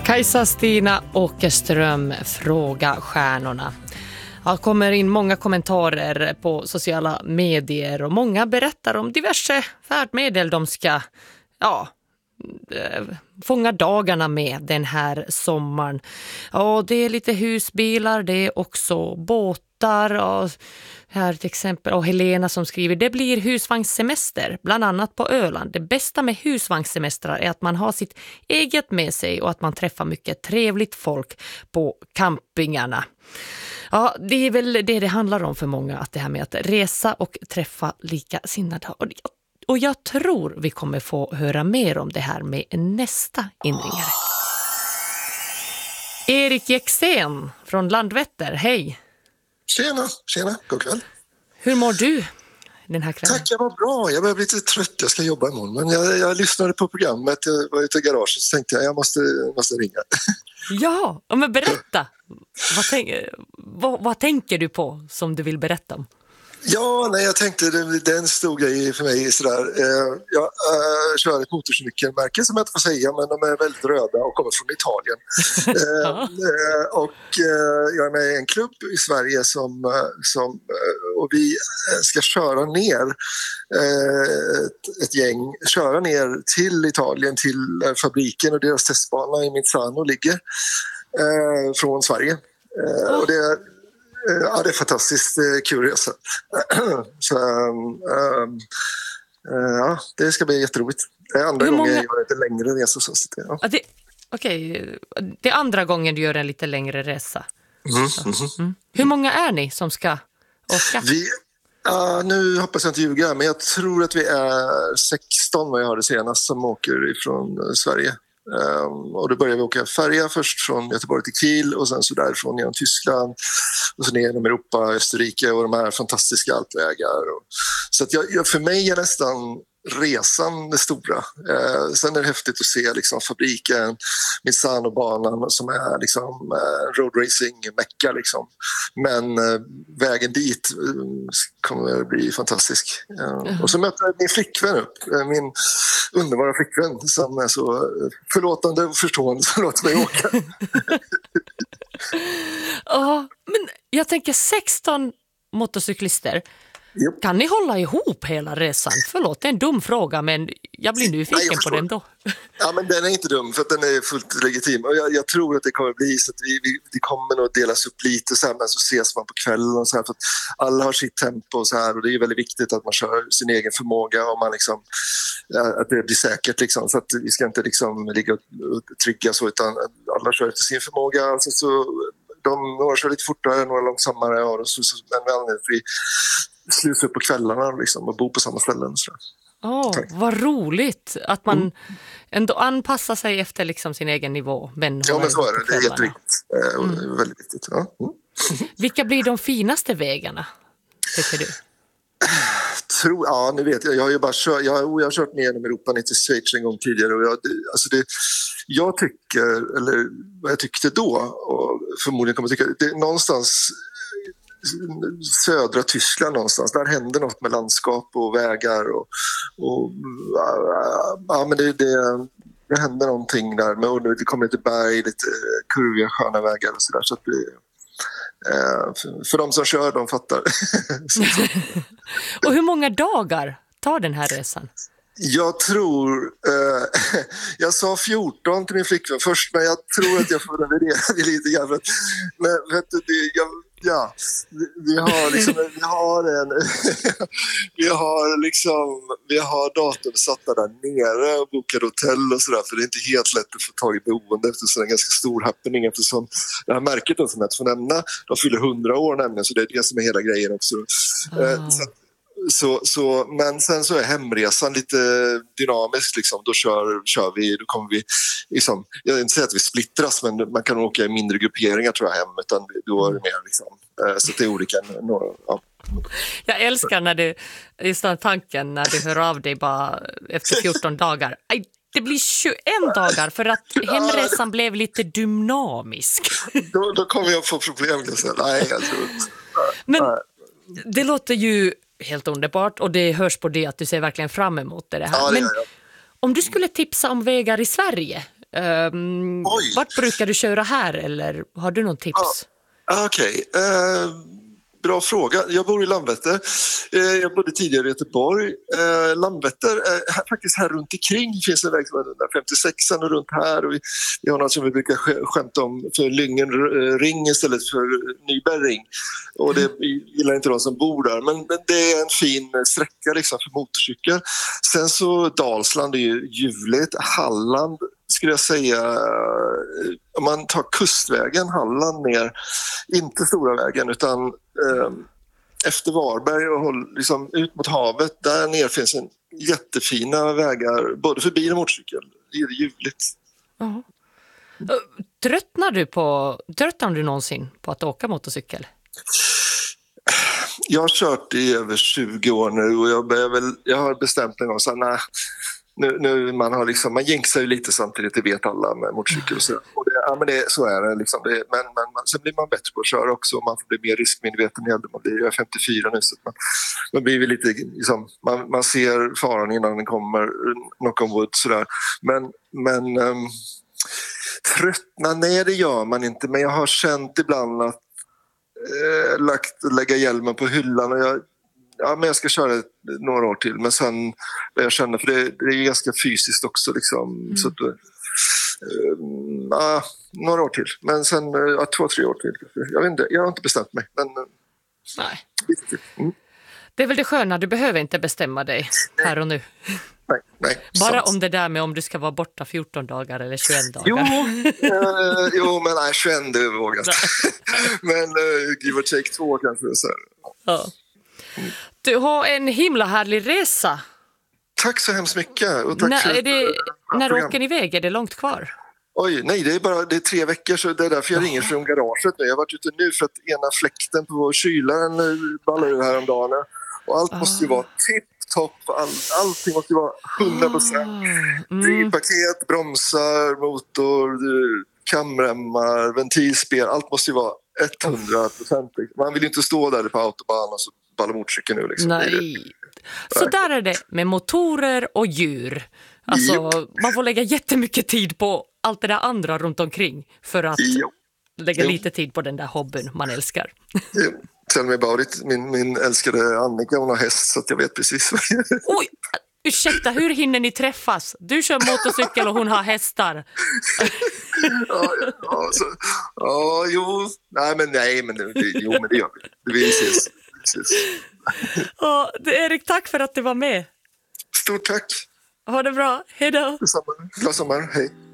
Kajsa-Stina Åkerström, Fråga stjärnorna. Det kommer in många kommentarer på sociala medier och många berättar om diverse färdmedel de ska fånga dagarna med den här sommaren. Ja, det är lite husbilar, det är också båtar och här till exempel, och Helena som skriver, det blir husvagnssemester, bland annat på Öland. Det bästa med husvagnssemestrar är att man har sitt eget med sig och att man träffar mycket trevligt folk på campingarna. Ja, det är väl det handlar om för många, att det här med att resa och träffa likasinnade. Och jag tror vi kommer få höra mer om det här med nästa inringare. Erik Jäxén från Landvetter, hej! Tjena, god kväll. Hur mår du den här kvällen? Tack, jag var bra. Jag börjar bli lite trött, jag ska jobba imorgon. Men jag lyssnade på programmet, jag var ute i garaget så tänkte jag måste ringa. Ja, men berätta. Vad tänker du på som du vill berätta om? Ja, nej, jag tänkte det är en stor grej för mig. Sådär. Jag kör ett motorcykelmärke som jag inte får säga, men de är väldigt röda och kommer från Italien. Jag är med i en klubb i Sverige och vi ska köra ner ett gäng, köra ner till Italien, till fabriken och deras testbana i Misano ligger från Sverige. Och det är fantastiskt kul resa. Så, det ska bli jätteroligt. Det är andra gången jag gör lite längre resa. Det är andra gången du gör en lite längre resa. Hur många är ni som ska åka? Nu hoppas jag inte ljuga, men jag tror att vi är 16 vad jag hörde senast som åker ifrån Sverige. Och då börjar vi åka färja först från Göteborg till Kiel och sen så därifrån genom Tyskland och så ner genom Europa, Österrike och de här fantastiska alpvägar. Så att för mig är nästan resan det stora. Sen är det häftigt att se liksom, fabriken, Misano-banan som är liksom, roadracing-mecka. Liksom. Men vägen dit kommer att bli fantastisk. Och så möter jag min flickvän upp, min underbara flickvän som är så förlåtande och förstående så låter mig åka. Men jag tänker 16 motorcyklister. Yep. Kan ni hålla ihop hela resan? Förlåt, det är en dum fråga, men jag blir nyfiken på den då. Ja, men den är inte dum för att den är fullt legitim. Och jag tror att det kommer bli så att det kommer nog delas upp lite så här, men så ses man på kvällen och så här, för att alla har sitt tempo och så här, och det är väldigt viktigt att man kör sin egen förmåga och man liksom, att det blir säkert liksom, så att vi ska inte liksom ligga och trygga så, utan alla kör efter sin förmåga. Alltså, så några kör lite fortare, några långsammare och men vi sluta upp på kvällarna liksom, och bo på samma ställen. Vad roligt att man ändå anpassar sig efter liksom sin egen nivå. Men så är det. Det är jätteviktigt. Väldigt viktigt. Ja. Vilka blir de finaste vägarna, tycker du? Nu vet jag. Jag har ju bara jag har kört ner genom Europa ner till Schweiz en gång tidigare. Och jag tycker, eller vad jag tyckte då, och förmodligen kommer jag tycka, det är någonstans södra Tyskland någonstans. Där händer något med landskap och vägar men det händer någonting där med, det kommer lite berg, lite kurviga sköna vägar och sådär, så att för de som kör, de fattar. Och hur många dagar tar den här resan? Jag tror, jag sa 14 till min flickvän först, men jag tror att jag får revidera det lite grann. Men vet du, vi har datum satta där nere och bokade hotell och sådär, för det är inte helt lätt att få tag i boende eftersom det är en ganska stor happening, eftersom det här märket då, som jag får nämna, de fyller 100 år nämligen, så det är det som är hela grejen också. Men sen så är hemresan lite dynamisk liksom. Då kör vi, då kommer vi liksom, jag vill inte säga att vi splittras, men man kan åka i mindre grupperingar tror jag hem, utan då är det mer liksom, så det är olika. Jag älskar när du, just den tanken när du hör av dig bara efter 14 dagar. Det blir 21 dagar för att hemresan blev lite dynamisk. Då kommer jag få problem. Nej, jag tror inte. Men det låter ju helt underbart och det hörs på det att du ser verkligen fram emot det här. Men om du skulle tipsa om vägar i Sverige, Oj. Vart brukar du köra här eller har du någon tips? Okej. Bra fråga. Jag bor i Landvetter. Jag bodde tidigare i Göteborg. Landvetter är faktiskt här runt omkring. Det finns en väg som är 56 och runt här. Och vi har något som vi brukar skämta om för Lyngen ring istället för Nyberg ring. Och det gillar inte de som bor där. Men det är en fin sträcka liksom för motorcykel. Sen så Dalsland är ju ljuvligt. Halland skulle jag säga, om man tar kustvägen Halland ner, inte stora vägen utan efter Varberg och liksom ut mot havet, där ner finns en jättefina vägar både för bil och motorcykel. Det är ljuvligt. Ja. Tröttnar du någonsin på att åka motorcykel? Jag har kört i över 20 år nu och jag har bestämt en gång så nej. Nu man jinxar ju lite samtidigt, det vet alla med motorcykel och så. Och så är det liksom. Men sen blir man bättre på att köra också och man får bli mer riskmedveten. Jag är 54 nu så man blir lite liksom, man ser faran innan den kommer, knock on wood sådär. Men tröttna, nej det gör man inte, men jag har känt ibland att lägga hjälmen på hyllan och men jag ska köra några år till, men sen jag känner, för det är ganska fysiskt också liksom, så att, några år till, men sen 2-3 år till. Jag vet inte, jag har inte bestämt mig, men nej. Det är väl det sköna, du behöver inte bestämma dig här och nu. Nej, bara sant. om det där med om du ska vara borta 14 dagar eller 21 dagar. Jo, men 21 det vågar jag. Men give or take 2 kanske så här. Ja. Du har en himla härlig resa. Tack så hemskt mycket. Och tack när åker ni iväg? Är det långt kvar? Oj, nej, det är 3 veckor så det är därför jag ringer från garaget nu. Jag har varit ute nu för att ena fläkten på kylaren ballade ur häromdagen. Och allt måste ju vara tipp-topp. Allting måste ju vara 100%. Drivpaket, bromsar, motor, kamremmar, ventilspel. Allt måste ju vara 100%. Man vill ju inte stå där på autobahn och så balla motorcykeln nu. Liksom. Nej. Så där är det med motorer och djur. Alltså, man får lägga jättemycket tid på allt det där andra runt omkring för att lägga lite tid på den där hobbyn man älskar. Tell me about it. Min älskade Annika, hon har häst så att jag vet precis vad jag är. Oj, ursäkta, hur hinner ni träffas? Du kör motorcykel och hon har hästar. Men det gör vi. Vi ses. Erik, tack för att du var med. Stort tack. Ha det bra, hej då. Glad sommar, hej.